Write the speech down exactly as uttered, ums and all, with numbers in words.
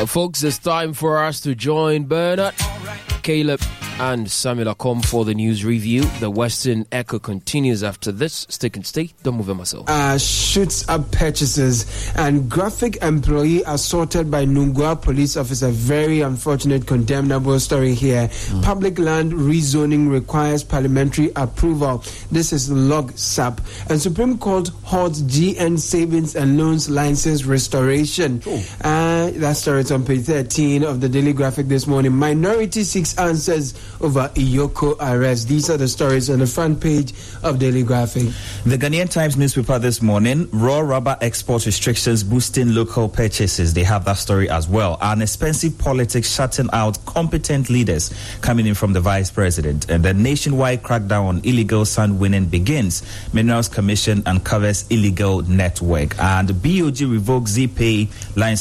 Uh, folks, it's time for us to join Bernard, Caleb, and Samuel Akom for the news review. The Western Echo continues after this. Stick and stay. Don't move it myself. Uh, shoots up purchases and graphic employee assaulted by Nungua police officer. Very unfortunate, condemnable story here. Mm. Public land rezoning requires parliamentary approval. This is Log S A P. And Supreme Court holds G N Savings and Loans license restoration. Oh. Uh, that story is on page thirteen of the Daily Graphic this morning. Minority seeks answers over Iyoko arrest. These are the stories on the front page of Daily Graphic. The Ghanaian Times newspaper this morning, raw rubber export restrictions boosting local purchases. They have that story as well. And expensive politics shutting out competent leaders coming in from the vice president. And the nationwide crackdown on illegal sand winning begins. Minerals Commission uncovers illegal network. And B O G revokes Z-Pay line